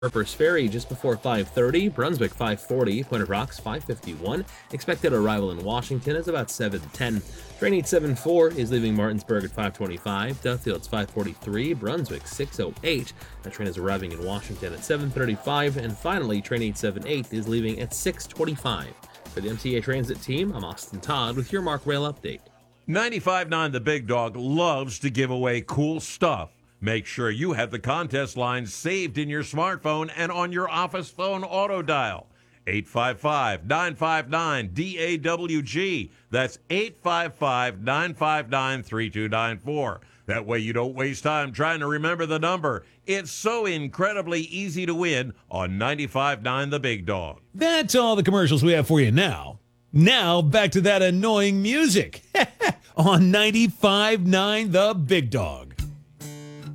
Harper's Ferry just before 5:30, Brunswick 5:40, Point of Rocks 5:51. Expected arrival in Washington is about 7:10. Train 874 is leaving Martinsburg at 5:25, Duffield's 5:43, Brunswick 6:08. That train is arriving in Washington at 7:35, and finally train 878 is leaving at 6:25. For the MTA Transit team, I'm Austin Todd with your Mark Rail update. 95.9 The Big Dog loves to give away cool stuff. Make sure you have the contest lines saved in your smartphone and on your office phone auto dial. 855-959-DAWG. That's 855-959-3294. That way you don't waste time trying to remember the number. It's so incredibly easy to win on 95.9 The Big Dog. That's all the commercials we have for you now. Now, back to that annoying music on 95.9 The Big Dog.